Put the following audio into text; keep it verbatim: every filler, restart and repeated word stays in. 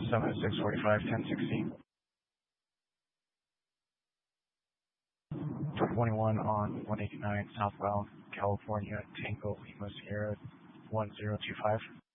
seven six four five ten sixty. twenty-one on one eighty-nine southbound California Tango Lima Sierra one zero two five.